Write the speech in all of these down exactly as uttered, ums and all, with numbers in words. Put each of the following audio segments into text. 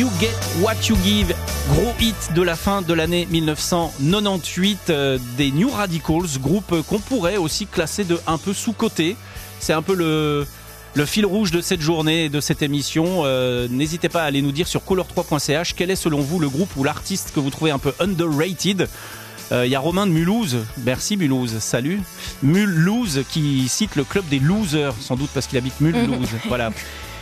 You Get What You Give, gros hit de la fin de l'année dix-neuf cent quatre-vingt-dix-huit euh, des New Radicals, groupe qu'on pourrait aussi classer de un peu sous-coté. C'est un peu le, le fil rouge de cette journée et de cette émission. Euh, n'hésitez pas à aller nous dire sur color trois point c h quel est selon vous le groupe ou l'artiste que vous trouvez un peu underrated. Il euh, y a Romain de Mulhouse, merci Mulhouse, salut. Mulhouse qui cite le club des losers, sans doute parce qu'il habite Mulhouse, voilà.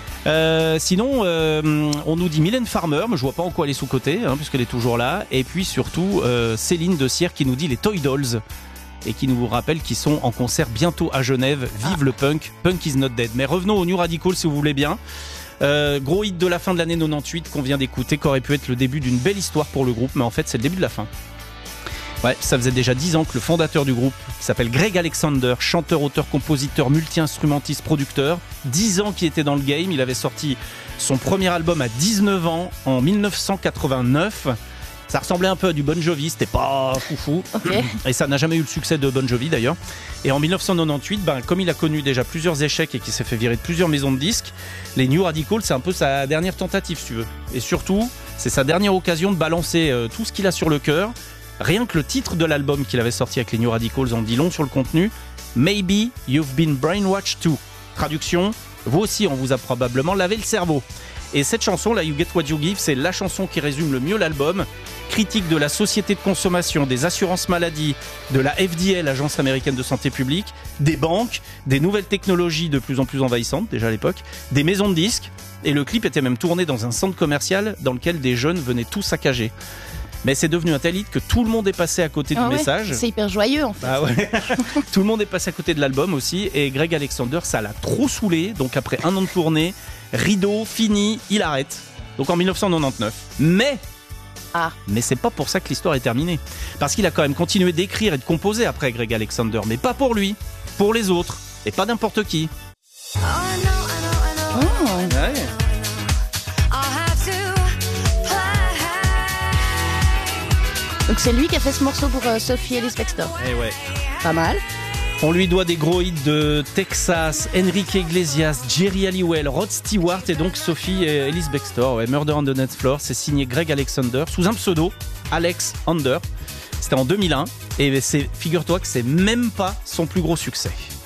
Euh, sinon, euh, on nous dit Mylène Farmer, mais je vois pas en quoi elle est sous-cotée, hein, puisqu'elle est toujours là. Et puis surtout, euh, Céline de Sierre qui nous dit les Toy Dolls et qui nous rappelle qu'ils sont en concert bientôt à Genève. Vive ah. le punk, punk is not dead. Mais revenons aux New Radicals si vous voulez bien. Euh, gros hit de la fin de l'année quatre-vingt-dix-huit qu'on vient d'écouter, qui aurait pu être le début d'une belle histoire pour le groupe, mais en fait c'est le début de la fin. Ouais, ça faisait déjà dix ans que le fondateur du groupe, qui s'appelle Greg Alexander, chanteur, auteur, compositeur, multi-instrumentiste, producteur, dix ans qu'il était dans le game. Il avait sorti son premier album à dix-neuf ans, en dix-neuf cent quatre-vingt-neuf. Ça ressemblait un peu à du Bon Jovi, c'était pas foufou. Okay. Et ça n'a jamais eu le succès de Bon Jovi d'ailleurs. Et en dix-neuf cent quatre-vingt-dix-huit, ben, comme il a connu déjà plusieurs échecs et qu'il s'est fait virer de plusieurs maisons de disques, les New Radicals, c'est un peu sa dernière tentative, si tu veux. Et surtout, c'est sa dernière occasion de balancer euh, tout ce qu'il a sur le cœur. Rien que le titre de l'album qu'il avait sorti avec les New Radicals en dit long sur le contenu. Maybe You've Been Brainwashed Too. Traduction, vous aussi on vous a probablement lavé le cerveau. Et cette chanson, là, You Get What You Give, c'est la chanson qui résume le mieux l'album. Critique de la société de consommation, des assurances maladies, de la F D A, l'agence américaine de santé publique, des banques, des nouvelles technologies de plus en plus envahissantes, déjà à l'époque, des maisons de disques. Et le clip était même tourné dans un centre commercial dans lequel des jeunes venaient tout saccager. Mais c'est devenu un tel hit que tout le monde est passé à côté ah du ouais, message. C'est hyper joyeux en fait. Ah ouais. Tout le monde est passé à côté de l'album aussi. Et Greg Alexander, ça l'a trop saoulé. Donc après un an de tournée, rideau, fini, il arrête. Donc en dix-neuf cent quatre-vingt-dix-neuf. Mais, ah. mais c'est pas pour ça que l'histoire est terminée. Parce qu'il a quand même continué d'écrire et de composer après Greg Alexander. Mais pas pour lui, pour les autres. Et pas n'importe qui. Oh. Ouais. Donc c'est lui qui a fait ce morceau pour euh, Sophie Ellis Bextor. Eh ouais. Pas mal. On lui doit des gros hits de Texas, Enrique Iglesias, Jerry Halliwell, Rod Stewart et donc Sophie Ellis Bextor. Ouais, Murder on the Dance Floor, c'est signé Greg Alexander sous un pseudo, Alex Under. C'était en deux mille un et c'est, figure-toi que c'est même pas son plus gros succès.